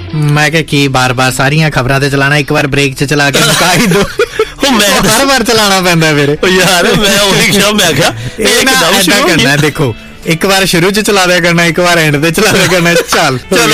ਮੈਂ ਕਿਹਾ ਕੀ ਬਾਰ-ਬਾਰ ਸਾਰੀਆਂ ਖਬਰਾਂ ਤੇ ਚਲਾਣਾ, ਇੱਕ ਵਾਰ ਬ੍ਰੇਕ 'ਚ ਚਲਾ ਕੇ ਮੁਕਾ ਹੀ ਦੋ। ਮੈਂ ਹਰ ਵਾਰ ਚਲਾਣਾ ਪੈਂਦਾ ਮੇਰੇ ਯਾਰ। ਮੈਂ ਉਹੀ ਕਿਹਾ, ਮੈਂ ਕਿਹਾ ਇਹ ਨਾ ਏਦਾਂ ਕਰਨਾ, ਦੇਖੋ ਇੱਕ ਵਾਰ ਸ਼ੁਰੂ 'ਚ ਚਲਾ ਦਿਆ ਕਰਨਾ, ਇੱਕ ਵਾਰ ਐਂਡ ਤੇ ਚਲਾ ਦਿਆ ਕਰਨਾ। ਚੱਲ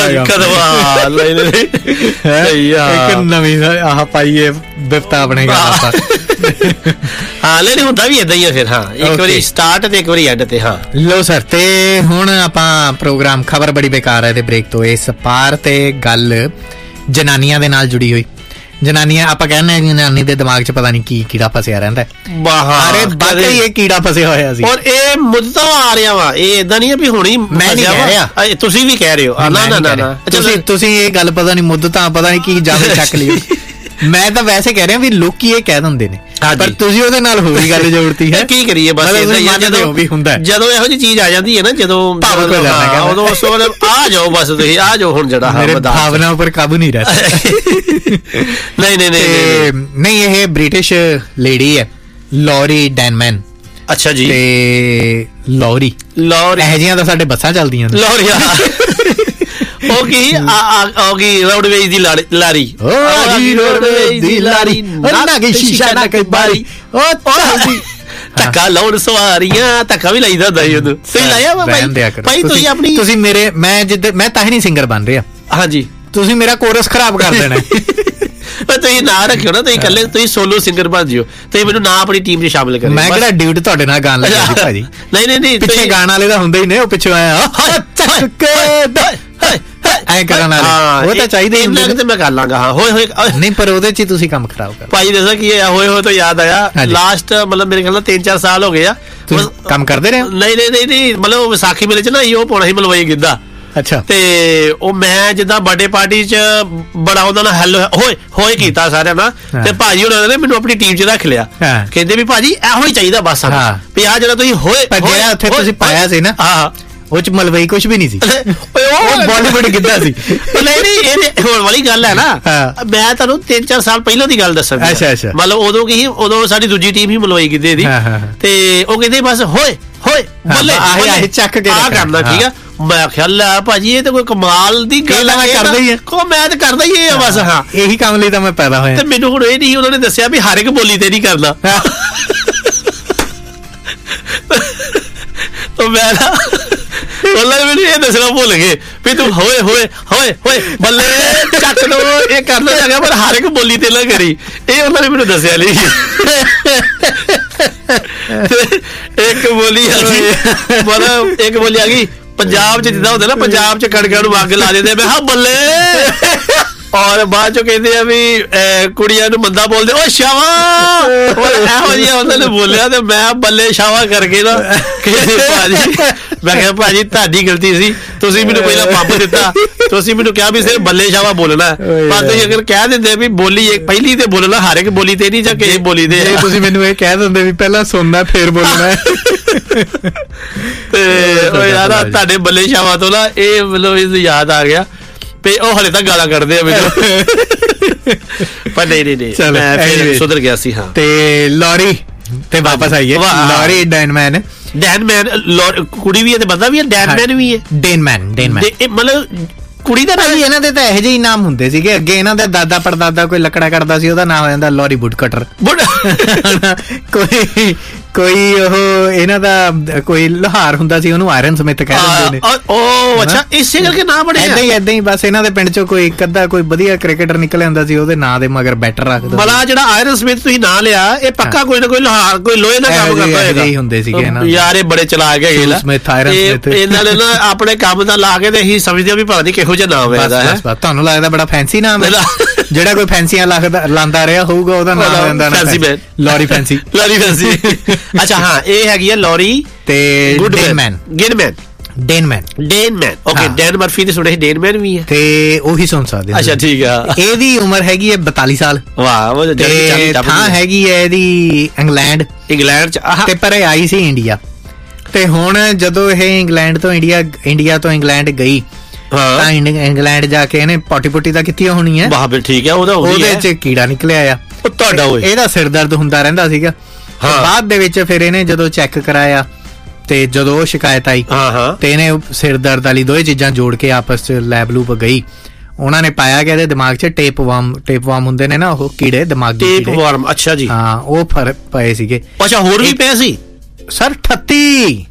ਇੱਕ ਨਵੀਂ ਆਹ ਪਾਈਏ ਬਿਪਤਾ ਆਪਣੇ ਆਪਾਂ। ਹਾਂ ਨਹੀਂ ਹੁੰਦਾ ਵੀ ਏਦਾਂ ਹੀ ਆ ਫਿਰ। ਹਾਂ ਇੱਕ ਵਾਰੀ ਸਟਾਰਟ ਤੇ ਇੱਕ ਵਾਰੀ ਐਂਡ ਤੇ। ਹਾਂ ਲੋ ਸਰ, ਤੇ ਹੁਣ ਆਪਾਂ ਪ੍ਰੋਗਰਾਮ ਖਬਰ ਬੜੀ ਬੇਕਾਰ ਹੈ ਤੇ ਬ੍ਰੇਕ ਤੋਂ ਇਸ ਪਾਰ ਤੇ ਗੱਲ ਜਨਾਨੀਆਂ ਦੇ ਨਾਲ ਜੁੜੀ ਹੋਈ। ਜਨਾਨੀਆਂ ਆਪਾਂ ਕਹਿੰਦੇ ਜਨਾਨੀ ਦੇ ਦਿਮਾਗ 'ਚ ਪਤਾ ਨਹੀਂ ਕੀ ਕੀੜਾ ਫਸਿਆ ਰਹਿੰਦਾ। ਅਰੇ ਬਾਕੀ ਇਹ ਕੀੜਾ ਫਸਿਆ ਹੋਇਆ ਸੀ ਔਰ ਇਹ ਮੁੱਦਤਾਂ ਆ ਰਿਹਾ ਵਾ। ਇਹ ਏਦਾਂ ਨਹੀਂ ਹੈ ਵੀ ਹੁਣੀ ਮੈਂ ਨਹੀਂ ਕਹਿ ਰਿਹਾ, ਤੁਸੀਂ ਵੀ ਕਹਿ ਰਹੇ ਹੋ। ਨਾ ਤੁਸੀਂ ਇਹ ਗੱਲ ਪਤਾ ਨਹੀਂ ਮੁੱਦਤਾਂ ਪਤਾ ਨਹੀਂ ਕੀ ਜਾਵੇ ਚੱਕ ਲਿਓ। ਮੈਂ ਤਾਂ ਵੈਸੇ ਕਹਿ ਰਿਹਾ ਵੀ ਲੋਕੀ ਇਹ ਕਹਿ ਦਿੰਦੇ ਨੇ, ਪਰ ਤੁਸੀਂ ਉਹਦੇ ਨਾਲ ਹੋਰ ਹੀ ਗੱਲ ਜੋੜਤੀ ਹੈ। ਕੀ ਕਰੀਏ ਬਸ, ਜਦੋਂ ਵੀ ਹੁੰਦਾ, ਜਦੋਂ ਇਹੋ ਜਿਹੀ ਚੀਜ਼ ਆ ਜਾਂਦੀ ਹੈ ਨਾ, ਜਦੋਂ ਉਦੋਂ ਉਸ ਵੇਲੇ ਆ ਜਾਓ, ਬਸ ਤੁਸੀਂ ਆ ਜਾਓ। ਹੁਣ ਜਿਹੜਾ ਮੇਰੇ ਭਾਵਨਾ ਉੱਪਰ ਕਾਬੂ ਨਹੀਂ ਰਹਿ ਨਹੀਂ। ਇਹ ਬ੍ਰਿਟਿਸ਼ ਲੇਡੀ ਹੈ ਲੌਰੀ ਡੈਨਮੈਨ। ਅੱਛਾ ਜੀ। ਤੇ ਲੌਰੀ ਇਹੋ ਜਿਹੀਆਂ ਤਾਂ ਸਾਡੇ ਬੱਸਾਂ ਚੱਲਦੀਆਂ ਨੇ। ਲੌਰੀ ਉਹ ਕੀ ਰੋਡਵੇਜ਼ ਦੀ ਲਾਰੀ, ਰੋਡਵੇਜ਼ ਦੀ ਲਾਰੀ ਨਾ ਗਈ ਸ਼ੀਸ਼ਾ ਨਾ ਕੋਈ ਬਾਰੀ, ਉਹ ਚੱਲਦੀ ਧੱਕਾ ਲਾਉਣ ਸਵਾਰੀਆਂ। ਧੱਕਾ ਵੀ ਲਾਈਦਾ ਹੁੰਦਾ ਸੀ ਉਦੋਂ। ਤੁਸੀਂ ਲਾਇਆ ਭਾਈ? ਤੁਸੀਂ ਆਪਣੀ ਤੁਸੀਂ ਮੇਰੇ ਮੈਂ ਤਾਂ ਹੀ ਨਹੀਂ ਸਿੰਗਰ ਬਣ ਰਿਹਾ। ਹਾਂਜੀ ਤੁਸੀਂ ਮੇਰਾ ਕੋਰਸ ਖਰਾਬ ਕਰ ਦੇਣਾ। ਤੁਸੀਂ ਨਾ ਰੱਖਿਓ ਨਾ, ਤੁਸੀਂ ਇਕੱਲੇ ਤੁਸੀਂ ਸੋਲੋ ਸਿੰਗਰ ਬਣ ਜਿਓ। ਤੁਸੀਂ ਮੈਨੂੰ ਨਾ ਆਪਣੀ ਟੀਮ 'ਚ ਸ਼ਾਮਿਲ ਕਰਿਓ। ਮੈਂ ਕਿਹੜਾ ਡਿਊਟ ਤੁਹਾਡੇ ਨਾਲ ਗਾਣ ਲੱਗਾ ਜੀ ਭਾਜੀ। ਨਹੀਂ ਪਿੱਛੇ ਗਾਣ ਵਾਲੇ ਤਾਂ ਹੁੰਦੇ ਹੀ ਨੇ, ਉਹ ਪਿੱਛੋਂ ਆਇਆ ਐ ਕਰਨ ਵਾਲੇ, ਉਹ ਤਾਂ ਚਾਹੀਦੇ ਹੀ ਹੁੰਦੇ। ਮੈਂ ਕਰ ਲਾਂਗਾ। ਹਾਂ ਹੋਏ ਹੋਏ ਨਹੀਂ, ਪਰ ਉਹਦੇ 'ਚ ਤੁਸੀਂ ਕੰਮ ਖਰਾਬ ਕਰ ਭਾਈ। ਦੱਸਾਂ ਕੀ ਹੋਇਆ? ਹੋਏ ਹੋਏ ਤੋਂ ਯਾਦ ਆਇਆ, ਲਾਸਟ ਮਤਲਬ ਮੇਰੇ ਖਿਆਲ ਨਾਲ 3-4 ਸਾਲ ਹੋ ਗਏ ਆ ਕੰਮ ਕਰਦੇ ਰਹੇ। ਨਹੀਂ ਮਤਲਬ ਵਿਸਾਖੀ ਮੇਲੇ 'ਚ ਨਾ ਉਹ ਪਾਉਣਾ ਸੀ ਮਲਵਈ ਗਿੱਧਾ। ਅੱਛਾ। ਤੇ ਉਹ ਮੈਂ ਜਿੱਦਾਂ ਬਰਥਡੇ ਪਾਰਟੀ 'ਚ ਬੜਾ ਉਹਨਾਂ ਨਾਲ ਹੈਲੋ ਹੋਏ ਕੀਤਾ ਸਾਰਿਆਂ ਨਾਲ। ਤੇ ਭਾਜੀ ਉਹਨਾਂ ਨੇ ਮੈਨੂੰ ਆਪਣੀ ਟੀਮ 'ਚ ਰੱਖ ਲਿਆ। ਕਹਿੰਦੇ ਵੀ ਭਾਜੀ ਇਹੋ ਹੀ ਚਾਹੀਦਾ ਬਸ ਵੀ ਆਹ ਜਿਹੜਾ ਤੁਸੀਂ ਹੋਏ ਜਿਹੜਾ ਉੱਥੇ ਤੁਸੀਂ ਪਾਇਆ ਸੀ ਨਾ, ਉਹ 'ਚ ਮਲਵਈ ਕੁਛ ਵੀ ਨਹੀਂ ਸੀ, ਉਹ ਬਾਲੀਵੁੱਡ ਗਿੱਧਾ ਸੀ। ਨਹੀਂ ਇਹ ਹੋਣ ਵਾਲੀ ਗੱਲ ਹੈ ਨਾ। ਮੈਂ ਤੁਹਾਨੂੰ 3-4 ਸਾਲ ਪਹਿਲਾਂ ਦੀ ਗੱਲ ਦੱਸਾਂ। ਅੱਛਾ। ਮਤਲਬ ਉਦੋਂ ਕੀ, ਉਦੋਂ ਸਾਡੀ ਦੂਜੀ ਟੀਮ ਹੀ ਮਲਵਈ ਗਿੱਧੇ ਦੀ। ਤੇ ਉਹ ਕਹਿੰਦੇ ਬਸ ਹੋਏ ਬੱਲੇ ਆਹੀ ਚੱਕ ਕੇ ਆ ਕਰਨਾ। ਠੀਕ ਆ। ਮੈਂ ਖਿਆਲ ਹੈ ਭਾਜੀ ਇਹ ਤਾਂ ਕੋਈ ਕਮਾਲ ਦੀ ਗੱਲ ਹੈ। ਮੈਂ ਕਰਦਾ ਹੀ ਮੈਂ ਤਾਂ ਕਰਦਾ ਹੀ ਹੈ ਬਸ। ਹਾਂ ਇਹੀ ਕੰਮ ਲਈ ਤਾਂ ਮੈਂ ਪੈਦਾ ਹੋਇਆ। ਤੇ ਮੈਨੂੰ ਹੁਣ ਇਹ ਨਹੀਂ ਉਹਨਾਂ ਨੇ ਦੱਸਿਆ ਵੀ ਹਰ ਇੱਕ ਬੋਲੀ ਤੇ ਨਹੀਂ ਕਰਨਾ। ਮੈਂ ਨਾ ਉਹਨਾਂ ਨੇ ਮੈਨੂੰ ਇਹ ਦੱਸਣਾ ਭੁੱਲ ਗਏ ਵੀ ਤੂੰ ਹੋਏ ਬੱਲੇ ਚੱਕ ਲੋ ਇਹ ਕਰ ਲੋ ਜਾਗਾ, ਪਰ ਹਰ ਇੱਕ ਬੋਲੀ ਤੇ ਨਾ ਕਰੀ। ਇਹ ਉਹਨਾਂ ਨੇ ਮੈਨੂੰ ਦੱਸਿਆ ਨਹੀਂ। ਇੱਕ ਬੋਲੀ ਆ ਗਈ, ਮਤਲਬ ਇੱਕ ਬੋਲੀ ਆ ਗਈ ਪੰਜਾਬ 'ਚ ਜਿੱਦਾਂ ਹੁੰਦੇ ਨਾ, ਪੰਜਾਬ 'ਚ ਕਣਕਾਂ ਨੂੰ ਅੱਗ ਲਾ ਦਿੰਦੇ। ਮੈਂ ਕਿਹਾ ਬੱਲੇ। ਔਰ ਬਾਅਦ ਚੋਂ ਕਹਿੰਦੇ ਆ ਵੀ ਕੁੜੀਆਂ ਨੂੰ ਮੰਦਾ ਬੋਲਦੇ, ਉਹ ਸ਼ਾਵਾ। ਇਹੋ ਜਿਹਾ ਉਹਨਾਂ ਨੇ ਬੋਲਿਆ ਤੇ ਮੈਂ ਬੱਲੇ ਸ਼ਾਵਾ ਕਰਕੇ ਨਾ ਭਾਜੀ। ਮੈਂ ਕਿਹਾ ਭਾਜੀ ਤੁਹਾਡੀ ਗਲਤੀ ਸੀ, ਤੁਸੀਂ ਮੈਨੂੰ ਪਹਿਲਾਂ ਪੰਪ ਦਿੱਤਾ। ਤੁਸੀਂ ਮੈਨੂੰ ਕਿਹਾ ਵੀ ਸਿਰਫ ਬੱਲੇ ਸ਼ਾਵਾ ਬੋਲਣਾ, ਪਰ ਤੁਸੀਂ ਅਗਰ ਕਹਿ ਦਿੰਦੇ ਵੀ ਬੋਲੀ ਪਹਿਲੀ ਤੇ ਬੋਲਣਾ, ਹਰ ਇੱਕ ਬੋਲੀ ਤੇ ਨਹੀਂ ਜਾਂ ਕਿਸੇ ਬੋਲੀ ਤੇ। ਤੁਸੀਂ ਮੈਨੂੰ ਇਹ ਕਹਿ ਦਿੰਦੇ ਵੀ ਪਹਿਲਾਂ ਸੁਣਨਾ ਫੇਰ ਬੋਲਣਾ। ਤੇ ਯਾਰ ਤੁਹਾਡੇ ਬੱਲੇ ਸ਼ਾਵਾ ਤੋਂ ਨਾ ਇਹ ਮਤਲਬ ਯਾਦ ਆ ਗਿਆ। ਤੇ ਉਹ ਹਲੇ ਤੱਕ ਗਾਲਾਂ ਕੱਢਦੇ ਆ ਮੈਨੂੰ। ਪਰ ਨਹੀਂ ਮੈਂ ਫਿਰ ਸੁਧਰ ਗਿਆ ਸੀ। ਹਾਂ। ਤੇ ਲੌਰੀ ਤੇ ਵਾਪਸ ਆਈਏ। ਲੌਰੀ ਡੈਨਮੈਨ ਕੁੜੀ ਵੀ ਹੈ ਤੇ ਬੰਦਾ ਵੀ ਹੈ, ਡੈਨਮੈਨ ਵੀ ਹੈ। ਡੈਨਮੈਨ ਮਤਲਬ ਕੁੜੀ ਦਾ ਨਾਮ। ਇਹਨਾਂ ਦੇ ਤਾਂ ਇਹੋ ਜਿਹੇ ਨਾਮ ਹੁੰਦੇ ਸੀਗੇ ਅੱਗੇ। ਇਹਨਾਂ ਦੇ ਦਾਦਾ ਪੜਦਾਦਾ ਕੋਈ ਲੱਕੜਾ ਕੱਟਦਾ ਸੀ, ਉਹਦਾ ਨਾਮ ਹੋ ਜਾਂਦਾ ਲੌਰੀ ਵੁੱਡ ਕਟਰ। ਕੋਈ ਉਹ ਇਹਨਾਂ ਦਾ ਕੋਈ ਲੋਹਾਰ ਹੁੰਦਾ ਸੀ, ਉਹਨੂੰ ਆਇਰਨ ਸਮਿਥ ਕਹਿ ਦਿੰਦੇ ਨੇ। ਉਹ ਅੱਛਾ, ਇਸੇ ਕਰਕੇ ਨਾਂ ਬਣਿਆ। ਏਦਾਂ ਹੀ ਬਸ ਇਹਨਾਂ ਦੇ ਪਿੰਡ ਚੋਂ ਕੋਈ ਅੱਧਾ ਕੋਈ ਵਧੀਆ ਕ੍ਰਿਕਟਰ ਨਿਕਲ ਆਉਂਦਾ ਸੀ, ਉਹਦੇ ਨਾਂ ਦੇ ਮਗਰ ਬੈਟਰ ਰੱਖਦਾ। ਮਲਾ ਜਿਹੜਾ ਆਇਰਨ ਸਮਿਥ ਤੁਸੀਂ ਨਾਂ ਲਿਆ, ਇਹ ਪੱਕਾ ਕੋਈ ਨਾ ਕੋਈ ਲੋਹਾਰ ਕੋਈ ਲੋਹੇ ਦਾ ਕੰਮ ਕਰਦਾ ਹੋਏਗਾ। ਹੀ ਹੁੰਦੇ ਸੀਗੇ ਯਾਰ, ਇਹ ਬੜੇ ਚਲਾਕ ਹੈਗੇ। ਇਹਨਾਂ ਨੇ ਨਾ ਆਪਣੇ ਕੰਮ ਦਾ ਲਾ ਕੇ ਤੇ ਅਸੀਂ ਸਮਝਦੇ ਵੀ ਪਤਾ ਨਹੀਂ ਕਿਹੋ ਜਿਹਾ ਨਾਮ ਹੈ ਇਹਦਾ। ਤੁਹਾਨੂੰ ਲੱਗਦਾ ਬੜਾ ਫੈਂਸੀ ਨਾਮ ਹੈ। ਜਿਹੜਾ ਕੋਈ ਫੈਂਸੀਆਂ ਲਾਂਦਾ ਰਿਹਾ ਹੋਊਗਾ ਉਹਦਾ ਨਾਮ ਹੋ ਜਾਂਦਾ ਲੌਰੀ ਫੈਂਸੀ। ਲੌਰੀ ਫੈਂਸੀ। ਅੱਛਾ ਹਾਂ, ਇਹ ਹੈਗੀ ਹੈ ਲੌਰੀ ਤੇ ਡੈਨਮੈਨ। ਓਕੇ, ਡੈਨ ਮਰਫੀ ਤੇ ਸੁਣਿਆ ਸੀ, ਡੈਨਮੈਨ ਵੀ ਹੈ ਤੇ ਉਹੀ ਸੁਣ ਸਕਦੇ। ਅੱਛਾ ਠੀਕ ਆ। ਇਹਦੀ ਉਮਰ ਹੈਗੀ ਹੈ 42 ਸਾਲ। ਵਾਹ। ਥਾਂ ਹੈਗੀ ਹੈ ਇਹਦੀ ਇੰਗਲੈਂਡ ਚ, ਤੇ ਪਰ ਇਹ ਆਈ ਸੀ ਇੰਡੀਆ। ਤੇ ਹੁਣ ਜਦੋਂ ਇਹ ਇੰਗਲੈਂਡ ਤੋਂ ਇੰਡੀਆ ਤੋਂ ਇੰਗਲੈਂਡ ਗਈ ਤਾਂ ਇੰਗਲੈਂਡ ਜਾ ਕੇ ਇਹਨੇ ਪੋਟੀ ਤਾਂ ਕੀਤੀ ਹੋਣੀ ਹੈ। ਠੀਕ ਹੈ। ਉਹਦੇ ਚ ਕੀੜਾ ਨਿਕਲਿਆ ਆ ਤੁਹਾਡਾ। ਇਹਦਾ ਸਿਰ ਦਰਦ ਹੁੰਦਾ ਰਹਿੰਦਾ ਸੀਗਾ। ਬਾਅਦ ਦੇ ਵਿੱਚ ਫਿਰ ਇਹਨੇ ਜਦੋਂ ਚੈੱਕ ਕਰਾਇਆ ਤੇ ਜਦੋਂ ਉਹ ਸ਼ਿਕਾਇਤ ਆਈ ਤੇ ਇਹਨੇ ਸਿਰ ਦਰਦ ਵਾਲੀ ਦੋਵੇਂ ਚੀਜ਼ਾਂ ਜੋੜ ਕੇ ਆਪਸ ਚ ਲੈਬ ਲੂਬ ਗਈ, ਉਹਨਾਂ ਨੇ ਪਾਇਆ ਕਿ ਇਹਦੇ ਦਿਮਾਗ 'ਚ ਟੇਪ ਵਾਰਮ ਹੁੰਦੇ ਨੇ ਨਾ, ਉਹ ਕੀੜੇ ਦਿਮਾਗੀ ਟੇਪ ਵਾਰਮ, ਅੱਛਾ ਜੀ, ਹਾਂ, ਉਹ ਫਰਕ ਪਏ ਸੀਗੇ। ਅੱਛਾ, ਹੋਰ ਵੀ ਪਏ ਸੀ ਸਰ? 38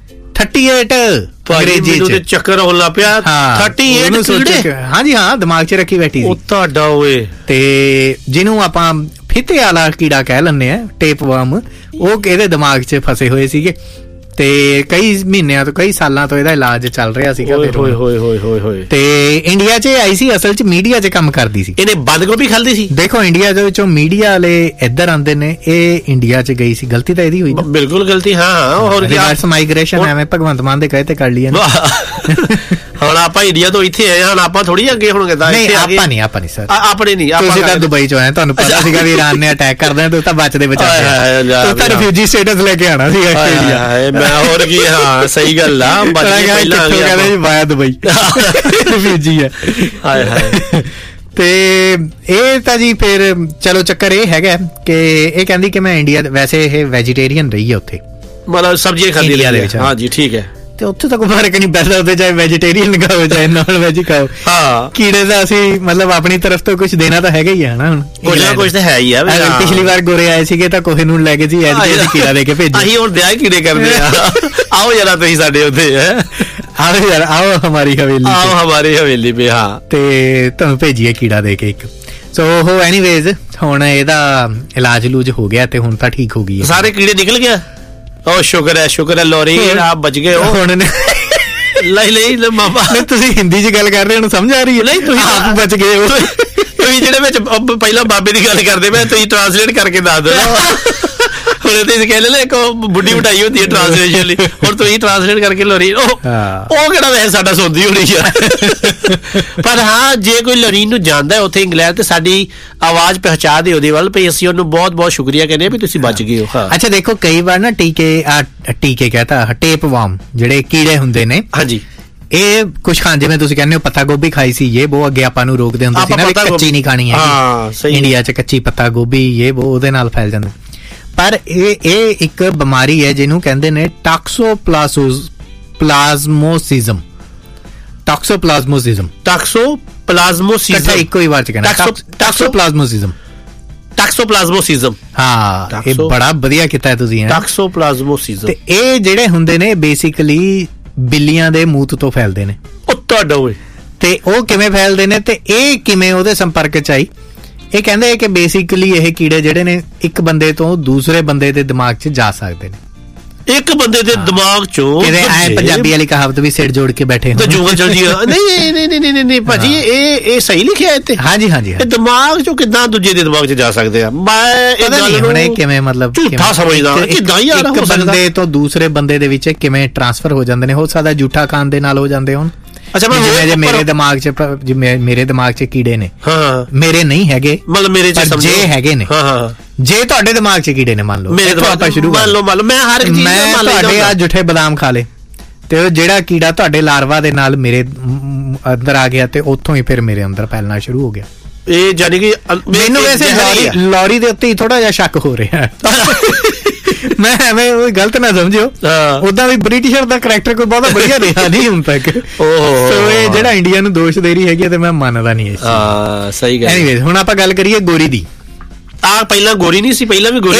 ਅੰਗਰੇਜ਼ੀ ਚ ਚੱਕਰ ਹੋਣ ਲੱਗ ਪਿਆ। 38 ਕੀੜੇ, ਹਾਂਜੀ ਹਾਂ, ਦਿਮਾਗ 'ਚ ਰੱਖੀ ਬੈਠੀ ਸੀ ਤੁਹਾਡਾ ਓਏ। ਤੇ ਜਿਹਨੂੰ ਆਪਾਂ ਫਿੱਤੇ ਵਾਲਾ ਕੀੜਾ ਕਹਿ ਲੈਂਦੇ ਆ, ਟੇਪ ਵਾਰਮ, ਉਹ ਇਹਦੇ ਦਿਮਾਗ 'ਚ ਫਸੇ ਹੋਏ ਸੀਗੇ ਤੇ ਕਈ ਮਹੀਨਿਆਂ ਤੋਂ, ਕਈ ਸਾਲਾਂ ਤੋਂ ਇਹਦਾ ਇਲਾਜ ਚੱਲ ਰਿਹਾ ਸੀਗਾ। ਹੋਏ ਤੇ ਇੰਡੀਆ 'ਚ ਆਈ ਸੀ, ਅਸਲ 'ਚ ਮੀਡੀਆ 'ਚ ਕੰਮ ਕਰਦੀ ਸੀ। ਇਹਨੇ ਬੰਦ ਗੋਭੀ ਖਾਂਦੀ ਸੀ। ਦੇਖੋ, ਇੰਡੀਆ ਦੇ ਵਿੱਚੋਂ ਮੀਡੀਆ ਵਾਲੇ ਇੱਧਰ ਆਉਂਦੇ ਨੇ, ਇਹ ਇੰਡੀਆ 'ਚ ਗਈ ਸੀ। ਗਲਤੀ ਤਾਂ ਇਹਦੀ ਹੋਈ ਨਾ, ਬਿਲਕੁਲ ਗਲਤੀ। ਹਾਂ, ਹੋਰ ਰਿਵਰਸ ਮਾਈਗ੍ਰੇਸ਼ਨ ਐਵੇਂ ਭਗਵੰਤ ਮਾਨ ਦੇ ਕਹੇ ਤੇ ਕਰ ਲਈ। ਹੁਣ ਆਪਾਂ ਇੰਡੀਆ ਤੋਂ ਇੱਥੇ ਆਏ, ਹੁਣ ਆਪਾਂ ਥੋੜੀ ਅੱਗੇ ਹੁਣ ਕਿਦਾਂ? ਆਪਾਂ ਨਹੀਂ ਸਰ, ਆਪਣੇ ਨਹੀਂ, ਤੁਸੀਂ ਤਾਂ ਦੁਬਈ 'ਚ ਆਏ, ਤੁਹਾਨੂੰ ਪਤਾ ਸੀਗਾ ਵੀ ਇਰਾਨ ਨੇ ਅਟੈਕ ਕਰ ਦੇਣਾ, ਤੁਸੀਂ ਤਾਂ ਬਚਦੇ ਬਚਾਉਂਦੇ, ਤੁਸੀਂ ਤਾਂ ਰਿਫਿਊਜੀ ਸਟੇਟਸ ਲੈ ਕੇ ਆਉਣਾ ਸੀਗਾ ਆਸਟ੍ਰੇਲੀਆ। ਮੈਂ ਹੋਰ ਕੀ, ਹਾਂ ਸਹੀ ਗੱਲ ਆ, ਪਹਿਲਾਂ ਕਹਿੰਦੇ ਜੀ ਵਾਇਆ ਦੁਬਈ ਰਿਫਿਊਜੀ ਹੈ। ਹਾਏ ਹਾਏ। ਤੇ ਇਹ ਤਾਂ ਜੀ ਫਿਰ ਚਲੋ ਚੱਕਰ ਇਹ ਹੈਗਾ ਕਿ ਇਹ ਕਹਿੰਦੀ ਕਿ ਮੈਂ ਇੰਡੀਆ, ਵੈਸੇ ਇਹ ਵੈਜੀਟੇਰੀਅਨ ਰਹੀ ਹੈ ਉੱਥੇ, ਮਤਲਬ ਸਬਜ਼ੀਆਂ ਖਾਂਦੀ ਇੰਡੀਆ ਦੇ ਵਿੱਚ। ਹਾਂ ਜੀ, ਠੀਕ ਹੈ। ਤੇ ਉੱਥੇ ਤਾਂ ਕੋਈ ਫਰਕ ਨਹੀਂ ਪੈਂਦਾ, ਉੱਥੇ ਚਾਹੇ ਵੈਜੀਟੇਰੀਅਨ ਖਾਓ ਚਾਹੇ ਨਾਨ ਵੈਜ ਖਾਓ। ਹਾਂ, ਕੀੜੇ ਦਾ ਅਸੀਂ ਮਤਲਬ ਆਪਣੀ ਤਰਫ ਤੋਂ ਕੁਝ ਦੇਣਾ ਤਾਂ ਹੈਗਾ ਹੀ ਹੈ ਨਾ। ਹੁਣ ਕੁਝ ਨਾ ਕੁਝ ਤਾਂ ਹੈ ਹੀ ਆ। ਪਿਛਲੀ ਵਾਰ ਗੋਰੇ ਆਏ ਸੀਗੇ ਤਾਂ ਕੋਹੇ ਨੂੰ ਲੈ ਕੇ ਜੀ ਐਲਪੀਜੀ ਕੀੜਾ ਦੇ ਕੇ ਭੇਜਿਆ। ਅਸੀਂ ਹੁਣ ਵਿਆਹ ਕੀੜੇ ਕਰਦੇ ਆ। ਆਓ ਜਰਾ ਤੁਸੀਂ ਸਾਡੇ ਉੱਥੇ, ਆਓ ਯਾਰ, ਆਓ ਹਮਾਰੀ ਹਵੇਲੀ, ਆਓ ਹਮਾਰੀ ਹਵੇਲੀ ਪੇ। ਹਾਂ, ਤੇ ਤੁਹਾਨੂੰ ਭੇਜੀਏ ਕੀੜਾ ਦੇ ਕੇ ਇੱਕ। ਸੋ ਉਹ ਐਨੀਵੇਜ਼ ਹੁਣ ਇਹਦਾ ਇਲਾਜ ਲੂਜ ਹੋ ਗਿਆ ਤੇ ਹੁਣ ਤਾਂ ਠੀਕ ਹੋ ਗਈ, ਸਾਰੇ ਕੀੜੇ ਨਿਕਲ ਗਿਆ। ਉਹ ਸ਼ੁਕਰ ਹੈ ਲੋਰੀ, ਆਪ ਬਚ ਗਏ ਹੋ ਹੁਣ। ਨਹੀਂ ਮਾਮਾ, ਤੁਸੀਂ ਹਿੰਦੀ 'ਚ ਗੱਲ ਕਰ ਰਹੇ ਹੋ, ਸਮਝ ਆ ਰਹੀ ਹੈ? ਨਹੀਂ, ਤੁਸੀਂ ਆਪ ਬਚ ਗਏ ਹੋ। ਤੁਸੀਂ ਜਿਹੜੇ ਵਿੱਚ ਪਹਿਲਾਂ ਬਾਬੇ ਦੀ ਗੱਲ ਕਰਦੇ ਪਏ, ਤੁਸੀਂ ਟ੍ਰਾਂਸਲੇਟ ਕਰਕੇ ਦੱਸ ਦਿਓ। ਹੁਣ ਤੁਸੀਂ ਕਹਿ ਲੈ ਇੱਕ ਬੁੱਢੀ ਮਿਠਾਈ ਹੁੰਦੀ ਹੈ ਟ੍ਰਾਂਸਲੇਸ਼ਨ ਲਈ, ਹੁਣ ਤੁਸੀਂ ਟ੍ਰਾਂਸਲੇਟ ਕਰਕੇ ਲੋਰੀ, ਉਹ ਕਿਹੜਾ ਵੈਸੇ ਸਾਡਾ ਸੁਣਦੀ ਹੋਣੀ ਆ। ਪਰ ਹਾਂ, ਜੇ ਕੋਈ ਲੋਰੀ ਨੂੰ ਜਾਣਦਾ ਉੱਥੇ ਇੰਗਲੈਂਡ, ਤੇ ਸਾਡੀ ਆਵਾਜ਼ ਪਹੁੰਚਾ ਦਿਓ ਉਹਦੇ ਵੱਲ, ਵੀ ਅਸੀਂ ਉਹਨੂੰ ਬਹੁਤ ਬਹੁਤ ਸ਼ੁਕਰੀਆ ਕਹਿੰਦੇ ਵੀ ਤੁਸੀਂ ਬਚ ਗਏ ਹੋ। ਅੱਛਾ, ਦੇਖੋ ਕਈ ਵਾਰ ਨਾ ਟੀਕੇ ਕਹਤਾ ਟੇਪ ਵਾਰਮ ਜਿਹੜੇ ਕੀੜੇ ਹੁੰਦੇ ਨੇ, ਹਾਂਜੀ, ਇਹ ਕੁਛ ਖਾਂ, ਜਿਵੇਂ ਤੁਸੀਂ ਕਹਿੰਦੇ ਹੋ ਪੱਤਾ ਗੋਭੀ ਖਾਈ ਸੀ, ਇਹ ਬਹੁਤ ਅੱਗੇ ਆਪਾਂ ਨੂੰ ਰੋਕਦੇ ਹੁੰਦੇ ਸੀ ਨਾ, ਕੱਚੀ ਨਹੀਂ ਖਾਣੀ ਹੈ ਇੰਡੀਆ 'ਚ, ਕੱਚੀ ਪੱਤਾ ਗੋਭੀ ਇਹ ਬਹੁਤ ਉਹਦੇ ਨਾਲ ਫੈਲ ਜਾਂਦੇ। ਪਰ ਇਹ ਇੱਕ ਬਿਮਾਰੀ ਹੈ ਜਿਹਨੂੰ ਕਹਿੰਦੇ ਨੇ ਟਾਕਸੋਪਲਾਜ਼ਮੋਸਿਜ਼ਮ। ਇੱਕੋ ਹੀ ਵਾਰ 'ਚ ਕਹਿਣਾ, ਟਾਕਸੋਪਲਾਜ਼ਮੋਸਿਜ਼ਮ। ਹਾਂ, ਇਹ ਬੜਾ ਵਧੀਆ ਕੀਤਾ ਤੁਸੀਂ, ਟਾਕਸੋਪਲਾਜ਼ਮੋਸਿਜ਼ਮ। ਤੇ ਇਹ ਜਿਹੜੇ ਹੁੰਦੇ ਨੇ ਬੇਸਿਕਲੀ ਬਿੱਲੀਆਂ ਦੇ ਮੂਤ ਤੋਂ ਫੈਲਦੇ ਨੇ। ਤੁਹਾਡਾ ਹੋਏ, ਤੇ ਉਹ ਕਿਵੇਂ ਫੈਲਦੇ ਨੇ ਤੇ ਇਹ ਕਿਵੇਂ ਉਹਦੇ ਸੰਪਰਕ 'ਚ ਆਈ? ਇਹ ਕਹਿੰਦੇ ਕਿ ਬੇਸਿਕਲੀ ਇਹ ਕੀੜੇ ਜਿਹੜੇ ਨੇ ਇੱਕ ਬੰਦੇ ਤੋਂ ਦੂਸਰੇ ਬੰਦੇ ਦੇ ਦਿਮਾਗ 'ਚ ਜਾ ਸਕਦੇ ਨੇ। ਇੱਕ ਬੰਦੇ ਦੇ ਦਿਮਾਗ 'ਚੋਂ ਪੰਜਾਬੀ ਵਾਲੀ ਕਹਾਵਤ ਵੀ ਸਿਰ ਜੋੜ ਕੇ ਬੈਠੇ ਤੇ ਜੂਗਲ ਚਲ ਜੀ। ਨਹੀਂ ਭਾਜੀ, ਇਹ ਸਹੀ ਲਿਖਿਆ ਇੱਥੇ। ਹਾਂਜੀ, ਇਹ ਦਿਮਾਗ 'ਚੋਂ ਕਿੱਦਾਂ ਦੂਜੇ ਦੇ ਦਿਮਾਗ 'ਚ ਜਾ ਸਕਦੇ ਆ? ਮੈਂ ਇਹ ਗੱਲ ਨੂੰ ਕਿਵੇਂ ਮਤਲਬ ਝੂਠਾ ਸਮਝਦਾ, ਕਿੱਦਾਂ ਯਾਰ ਇੱਕ ਬੰਦੇ ਤੋਂ ਦੂਸਰੇ ਬੰਦੇ ਦੇ ਵਿੱਚ ਕਿਵੇਂ ਟ੍ਰਾਂਸਫਰ ਹੋ ਜਾਂਦੇ ਨੇ? ਹੋ ਸਕਦਾ ਝੂਠਾ ਖਾਣ ਦੇ ਨਾਲ ਹੋ ਜਾਂਦੇ ਹੋਣ। ਅੱਛਾ, ਜੇ ਮੇਰੇ ਦਿਮਾਗ 'ਚ ਕੀੜੇ ਨੇ, ਮੇਰੇ ਨਹੀਂ ਹੈਗੇ, ਮਤਲਬ ਮੇਰੇ 'ਚ ਜੇ ਹੈਗੇ ਨੇ, ਜੇ ਤੁਹਾਡੇ ਦਿਮਾਗ 'ਚ ਕੀੜੇ ਨੇ, ਮੰਨ ਲਓ ਆਪਾਂ ਸ਼ੁਰੂ ਮੰਨ ਲਓ ਮੈਂ ਹਰ ਇੱਕ ਚੀਜ਼ ਤੁਹਾਡੇ ਆ ਜੁੱਠੇ ਬਦਾਮ ਖਾ ਲੇ, ਤੇ ਉਹ ਜਿਹੜਾ ਕੀੜਾ ਤੁਹਾਡੇ ਲਾਰਵਾ ਦੇ ਨਾਲ ਮੇਰੇ ਅੰਦਰ ਆ ਗਿਆ ਤੇ ਉੱਥੋਂ ਹੀ ਫਿਰ ਮੇਰੇ ਅੰਦਰ ਫੈਲਣਾ ਸ਼ੁਰੂ ਹੋ ਗਿਆ। ਇਹ ਜਾਨੀ ਕਿ ਮੈਨੂੰ ਵੈਸੇ ਲੌਰੀ ਦੇ ਉੱਤੇ ਹੀ ਥੋੜਾ ਜਿਹਾ ਸ਼ੱਕ ਹੋ ਰਿਹਾ। ਮੈਂ ਐਵੇਂ ਗਲਤ ਨਾ ਸਮਝਿਓ, ਉਦਾਂ ਵੀ ਬ੍ਰਿਟਿਸ਼ਰ ਦਾ ਕਰੈਕਟਰ ਕੋਈ ਬਹੁਤਾ ਵਧੀਆ ਰਿਹਾ ਨਹੀਂ ਹੁਣ ਤੱਕ। ਸੋ ਇਹ ਜਿਹੜਾ ਇੰਡੀਆ ਨੂੰ ਦੋਸ਼ ਦੇ ਰਹੀ ਹੈਗੀ ਤੇ ਮੈਂ ਮੰਨਦਾ ਨਹੀਂ। ਸਹੀ ਗੱਲ। ਐਨੀਵੇਜ਼, ਹੁਣ ਆਪਾਂ ਗੱਲ ਕਰੀਏ ਗੋਰੀ ਦੀ। ਪਹਿਲਾਂ ਗੋਰੀ ਨਹੀਂ ਸੀ, ਪਹਿਲਾਂ ਵੀ ਗੋਰੀ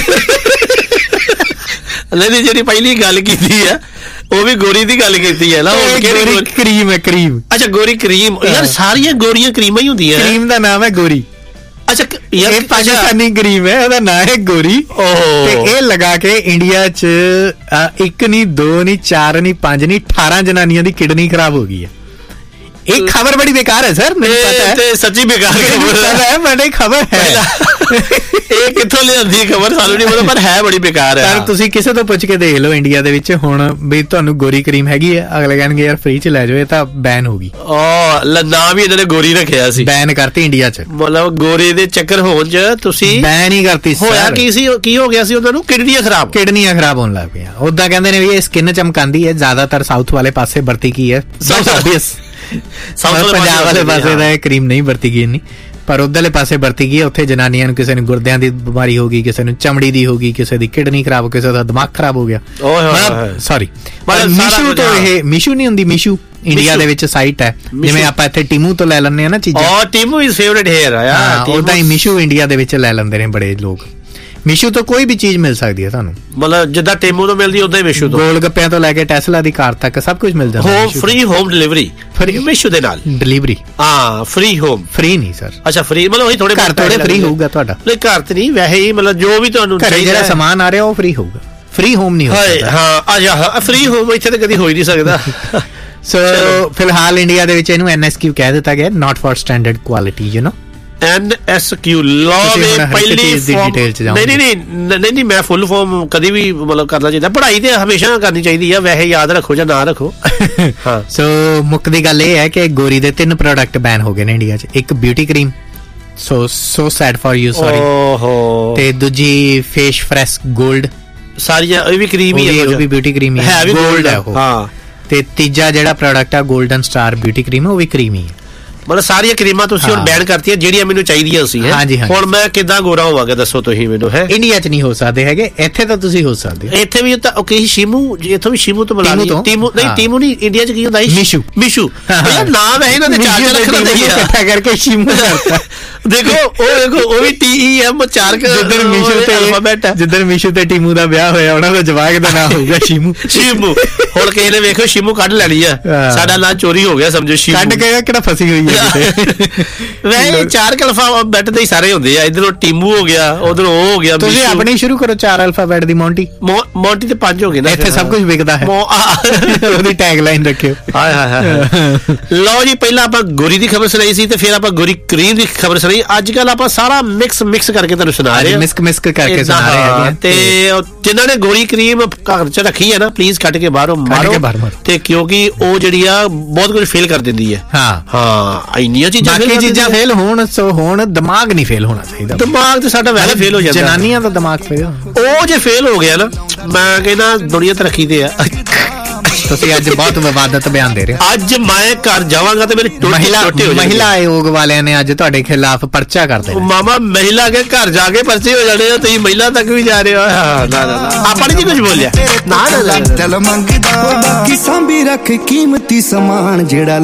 ਨਹੀਂ, ਜਿਹੜੀ ਪਹਿਲੀ ਗੱਲ ਕੀਤੀ ਆ ਉਹ ਵੀ ਗੋਰੀ ਦੀ ਗੱਲ ਕੀਤੀ ਹੈ ਨਾ। ਕਰੀਮ ਹੈ, ਕਰੀਮ। ਅੱਛਾ, ਗੋਰੀ ਕਰੀਮ। ਯਾਰ ਸਾਰੀਆਂ ਗੋਰੀਆਂ ਕਰੀਮਾਂ ਹੀ ਹੁੰਦੀਆਂ। ਕਰੀਮ ਦਾ ਨਾਮ ਹੈ ਗੋਰੀ। ਅੱਛਾ ਯਾਰ, ਇਹ ਪਾਕਿਸਤਾਨੀ ਕਰੀਮ ਹੈ, ਉਹਦਾ ਨਾਮ ਹੈ ਗੋਰੀ। ਤੇ ਇਹ ਲਗਾ ਕੇ ਇੰਡੀਆ 'ਚ 1 ਨਹੀਂ 2 ਨਹੀਂ 4 ਨਹੀਂ 5 ਨਹੀਂ 18 ਜਨਾਨੀਆਂ ਦੀ ਕਿਡਨੀ ਖਰਾਬ ਹੋ ਗਈ ਹੈ। ਇਹ ਖਬਰ ਬੜੀ ਬੇਕਾਰ ਹੈ ਸਰ, ਮੈਨੂੰ ਪਤਾ ਹੈ। ਤੇ ਸੱਚੀ ਬੇਕਾਰ ਹੈ, ਬੜੀ ਖਬਰ ਹੈ। ਇਹ ਕਿੱਥੋਂ ਲਿਆਂਦੀ ਖਬਰ ਸਾਨੂੰ ਨਹੀਂ ਪਤਾ, ਪਰ ਹੈ ਬੜੀ ਬੇਕਾਰ ਹੈ। ਪਰ ਤੁਸੀਂ ਕਿਸੇ ਤੋਂ ਪੁੱਛ ਕੇ ਦੇਖ ਲਓ ਇੰਡੀਆ ਦੇ ਵਿੱਚ ਹੁਣ ਵੀ ਤੁਹਾਨੂੰ ਗੋਰੀ ਕਰੀਮ ਹੈਗੀ ਹੈ, ਅਗਲੇ ਕਹਿਣਗੇ ਯਾਰ ਫ੍ਰੀ 'ਚ ਲੈ ਜਾਓ, ਇਹ ਤਾਂ ਬੈਨ ਹੋ ਗਈ। ਨਾਮ ਵੀ ਇਹਨਾਂ ਨੇ ਗੋਰੀ ਰੱਖਿਆ ਸੀ, ਬੈਨ ਕਰਤੀ ਇੰਡੀਆ 'ਚ। ਮਤਲਬ ਗੋਰੇ ਦੇ ਚੱਕਰ ਹੋਣ 'ਚ ਤੁਸੀਂ ਬੈਨ ਹੀ ਕਰਤੀ। ਹੋਇਆ ਕੀ ਹੋ ਗਿਆ ਸੀ ਉਹਨਾਂ ਨੂੰ? ਕਿਡਨੀਆਂ ਖਰਾਬ ਹੋਣ ਲੱਗ ਪਈਆਂ। ਉਦਾਂ ਕਹਿੰਦੇ ਨੇ ਵੀ ਇਹ ਸਕਿਨ ਚਮਕਾਉਂਦੀ ਹੈ, ਜ਼ਿਆਦਾਤਰ ਸਾਊਥ ਵਾਲੇ ਪਾਸੇ ਵਰਤੀ ਕੀ ਹੈ, ਪੰਜਾਬ ਵਾਲੇ ਪਾਸੇ ਦਾ ਇਹ ਕਰੀਮ ਨਹੀਂ ਵਰਤੀ ਗਈ ਇੰਨੀ, ਪਰ ਉਧਰਲੇ ਪਾਸੇ ਵਰਤੀ ਗਈ ਉੱਥੇ ਜਨਾਨੀਆਂ ਨੂੰ ਕਿਸੇ ਨੂੰ ਗੁਰਦਿਆਂ ਦੀ ਬਿਮਾਰੀ ਹੋ ਗਈ, ਕਿਸੇ ਨੂੰ ਚਮੜੀ ਦੀ ਹੋ ਗਈ, ਕਿਸੇ ਦੀ ਕਿਡਨੀ ਖਰਾਬ, ਕਿਸੇ ਦਾ ਦਿਮਾਗ ਖਰਾਬ ਹੋ ਗਿਆ। ਸੌਰੀ ਮੀਸ਼ੂ ਤੋਂ ਇਹ ਮੀਸ਼ੂ ਨਹੀਂ ਹੁੰਦੀ, ਮੀਸ਼ੂ ਇੰਡੀਆ ਦੇ ਵਿੱਚ ਸਾਈਟ ਹੈ, ਜਿਵੇਂ ਆਪਾਂ ਇੱਥੇ ਟੀਮੂ ਤੋਂ ਲੈ ਲੈਂਦੇ ਆ ਨਾ ਚੀਜ਼ਾਂ। ਟੀਮੂ ਇਜ਼ ਫੇਵਰਿਟ ਹੇਅਰ ਆ ਯਾਰ, ਉਦਾਂ ਹੀ ਮੀਸ਼ੂ ਇੰਡੀਆ ਦੇ ਵਿੱਚ ਲੈ ਲੈਂਦੇ ਨੇ ਬੜੇ ਲੋਕ। ਮੀਸ਼ੂ ਤੋਂ ਕੋਈ ਵੀ ਚੀਜ਼ ਮਿਲ ਸਕਦੀ ਹੈ ਤੁਹਾਨੂੰ, ਮਤਲਬ ਜਿੱਦਾਂ ਟੀਮੂ ਤੋਂ ਮਿਲਦੀ ਉਦਾਂ ਹੀ ਮੀਸ਼ੂ ਤੋਂ। ਗੋਲ ਗੱਪਿਆਂ ਤੋਂ ਲੈ ਕੇ ਟੈਸਲਾ ਦੀ ਕਾਰ ਤੱਕ ਸਭ ਕੁਝ ਮਿਲ ਜਾਂਦਾ। ਫ੍ਰੀ ਹੋਮ ਡਿਲੀਵਰੀ ਮੀਸ਼ੂ ਦੇ ਨਾਲ। ਡਿਲੀਵਰੀ ਫ੍ਰੀ ਹੋਮ, ਫ੍ਰੀ ਨਹੀਂ ਸਰ। ਅੱਛਾ ਫ੍ਰੀ ਮਤਲਬ ਉਹੀ ਥੋੜੇ ਘਰ ਥੋੜੇ ਫ੍ਰੀ ਹੋਊਗਾ ਤੁਹਾਡਾ। ਨਹੀਂ ਘਰ ਤੇ ਨਹੀਂ, ਵੈਸੇ ਹੀ ਮਤਲਬ ਜੋ ਵੀ ਤੁਹਾਨੂੰ ਜਿਹੜਾ ਸਮਾਨ ਆ ਰਿਹਾ ਉਹ ਫ੍ਰੀ ਹੋਊਗਾ, ਫ੍ਰੀ ਹੋਮ ਨਹੀਂ ਹੋਊਗਾ। ਹਾਂ ਫ੍ਰੀ ਹੋਮ ਇੱਥੇ ਤਾਂ ਕਦੀ ਹੋ ਹੀ ਨਹੀਂ ਸਕਦਾ। ਸੋ ਫਿਲਹਾਲ ਇੰਡੀਆ ਦੇ ਵਿੱਚ ਇਹਨੂੰ NSQ ਕਹਿ ਦਿੱਤਾ ਗਿਆ, not for standard quality, you know. NSQ law ਦੇ ਪਹਿਲੀ ਨਹੀਂ ਮੈਂ ਫੁੱਲ ਫਾਰਮ ਕਦੀ ਵੀ ਮਤਲਬ ਕਰਨਾ ਚਾਹੀਦਾ। ਪੜ੍ਹਾਈ ਤੇ ਹਮੇਸ਼ਾ ਕਰਨੀ ਚਾਹੀਦੀ ਆ, ਵੈਸੇ ਯਾਦ ਰੱਖੋ ਜਾਂ ਨਾ ਰੱਖੋ। ਸੋ ਮੁੱਖ ਦੀ ਗੱਲ ਇਹ ਹੈ ਕਿ ਗੋਰੀ ਦੇ 3 ਪ੍ਰੋਡਕਟ ਬੈਨ ਹੋ ਗਏ ਨੇ ਇੰਡੀਆ 'ਚ। ਇੱਕ beauty cream, so sad for you, sorry. ਤੇ ਦੂਜੀ ਫੇਸ ਫਰੈਸ਼ ਗੋਲਡ, ਸਾਰੀਆਂ ਇਹ ਵੀ ਕਰੀਮ ਹੀ ਹੈ, ਉਹ ਵੀ ਬਿਊਟੀ ਕਰੀਮ ਹੀ ਹੈ, ਗੋਲਡ ਹੈ ਉਹ। ਹਾਂ। ਤੇ ਤੀਜਾ ਜਿਹੜਾ ਪ੍ਰੋਡਕਟ ਆ 골ਡਨ ਸਟਾਰ ਬਿਊਟੀ ਕਰੀਮ, ਉਹ ਵੀ ਕਰੀਮ ਹੀ ਹੈ। ਮਤਲਬ ਸਾਰੀਆਂ ਕਰੀਮਾਂ ਤੁਸੀਂ ਹੁਣ ਬੈਨ ਕਰਤੀਆਂ ਜਿਹੜੀਆਂ ਮੈਨੂੰ ਚਾਹੀਦੀਆਂ ਸੀ। ਹੁਣ ਮੈਂ ਕਿੱਦਾਂ ਗੋਰਾ ਹੋਵਾਂਗਾ ਦੱਸੋ ਤੁਸੀਂ ਮੈਨੂੰ। ਹੈ ਇੰਡੀਆ 'ਚ ਨਹੀਂ ਹੋ ਸਕਦੇ ਹੈਗੇ, ਇੱਥੇ ਤਾਂ ਤੁਸੀਂ ਹੋ ਸਕਦੇ ਹੋ। ਇੱਥੇ ਵੀ ਤਾਂ ਓਕੇ ਸ਼ਿਮੂ, ਇੱਥੋਂ ਵੀ ਸ਼ਿਮੂ ਤੋਂ ਮਿਲਾ ਲਈ। ਟੀਮੂ ਨਹੀਂ, ਇੰਡੀਆ 'ਚ ਕੀ ਹੁੰਦਾ ਮੀਸ਼ੂ ਯਾਰ ਨਾਮ ਹੈ ਇਹਨਾਂ ਦੇ 4 ਅੱਖਰ ਦੇ ਇਕੱਠਾ ਕਰਕੇ ਸ਼ਿਮੂ ਕਰਤਾ। ਦੇਖੋ ਉਹ ਵੀ TEM 4 ਜਿੱਦਣ ਮੀਸ਼ੂ ਤੇ ਅਲਫਾਬੈਟ ਹੈ। ਜਿੱਦਣ ਮੀਸ਼ੂ ਤੇ ਟੀਮੂ ਦਾ ਵਿਆਹ ਹੋਇਆ ਉਹਨਾਂ ਦਾ ਜਵਾਕ ਦਾ ਨਾਮ ਹੋਊਗਾ ਸ਼ਿਮੂ। ਹੁਣ ਕਿਸੇ ਨੇ ਵੇਖੋ ਸ਼ਿਮੂ ਕੱਢ ਲੈਣੀ ਆ, ਸਾਡਾ ਨਾਂ ਚੋਰੀ ਹੋ ਗਿਆ ਸਮਝੋ। ਸ਼ਿਮੂ ਕੱਢ ਕੇ ਕਿਹੜਾ ਫਸੀ ਹੋਈ ਹੈ ਵੈਸੇ 4 ਅਲਫਾਬੈਟ ਦੇ ਹੀ ਸਾਰੇ ਹੁੰਦੇ ਆ। ਇਧਰੋਂ ਟੀਮੂ ਹੋ ਗਿਆ, ਉਧਰੋਂ ਉਹ ਹੋ ਗਿਆ। ਤੁਸੀਂ ਆਪਣੀ ਸ਼ੁਰੂ ਕਰੋ 4 ਅਲਫਾਬੈਟ ਦੀ। ਮੌਂਟੀ ਤੇ 5 ਹੋ ਗਏ ਨਾ, ਇੱਥੇ ਸਭ ਕੁਝ ਵਿਕਦਾ ਹੈ। ਉਹਦੀ ਟੈਗ ਲਾਈਨ ਰੱਖਿਓ। ਲਓ ਜੀ, ਪਹਿਲਾਂ ਆਪਾਂ ਗੋਰੀ ਦੀ ਖਬਰ ਸੁਣਾਈ ਸੀ ਤੇ ਫਿਰ ਆਪਾਂ ਗੋਰੀ ਕਰੀਮ ਦੀ ਖਬਰ ਸੁਣਾਈ। ਅੱਜ ਕੱਲ ਆਪਾਂ ਸਾਰਾ ਮਿਕਸ ਕਰਕੇ ਤੁਹਾਨੂੰ ਸੁਣਾ ਰਹੇ ਹਾਂ, ਮਿਕਸ ਕਰਕੇ ਸੁਣਾ ਰਹੇ ਹਾਂ। ਤੇ ਜਿਨ੍ਹਾਂ ਨੇ ਗੋਰੀ ਕਰੀਮ ਘਰ 'ਚ ਰੱਖੀ ਹੈ ਨਾ, ਪਲੀਜ਼ ਕੱਢ ਕੇ ਬਾਹਰੋਂ ਮਾਰੋ, ਤੇ ਕਿਉਂਕਿ ਉਹ ਜਿਹੜੀ ਆ ਬਹੁਤ ਕੁਝ ਫੇਲ ਕਰ ਦਿੰਦੀ ਹੈ। ਹਾਂ ਇੰਨੀਆਂ ਚੀਜ਼ਾਂ ਫੇਲ ਹੋਣ, ਸੋ ਹੁਣ ਦਿਮਾਗ ਨਹੀਂ ਫੇਲ ਹੋਣਾ ਚਾਹੀਦਾ। ਦਿਮਾਗ ਤੇ ਸਾਡਾ ਵੈਸੇ ਫੇਲ ਹੋ ਜਾਂਦਾ। ਜਨਾਨੀਆਂ ਦਾ ਦਿਮਾਗ ਫੇਲ, ਉਹ ਜੇ ਫੇਲ ਹੋ ਗਿਆ ਨਾ, ਮੈਂ ਕਹਿੰਦਾ ਦੁਨੀਆ ਤਰੱਕੀ ਤੇ ਆ। ਤੁਸੀਂ ਅੱਜ ਬਹੁਤ ਵਿਵਾਦਤ ਬਿਆਨ ਦੇ ਰਹੇ ਹੋ। ਅੱਜ ਮੈਂ ਘਰ ਜਾਵਾਂਗਾ ਤੇ ਮੇਰੇ ਮਹਿਲਾ ਆਯੋਗ ਵਾਲਿਆਂ ਨੇ ਅੱਜ ਤੁਹਾਡੇ ਖਿਲਾਫ ਪਰਚਾ ਕਰ ਦੇਣਾ। ਮਾਮਾ ਮਹਿਲਾ ਕੇ ਘਰ ਜਾ ਕੇ ਪਰਚੇ ਹੋ ਜਾਣੇ ਆ, ਤੁਸੀਂ ਮਹਿਲਾ ਤੱਕ ਵੀ ਜਾ ਰਹੇ ਹੋ। ਆਪਾਂ ਨੇ ਕੁਝ ਬੋਲਿਆ ਨਾ, ਦਿਲ ਮੰਗਦਾ ਬਾਕੀ ਸਾਂਭੀ ਰੱਖ ਕੀਮਤੀ ਸਮਾਨ ਜਿਹੜਾ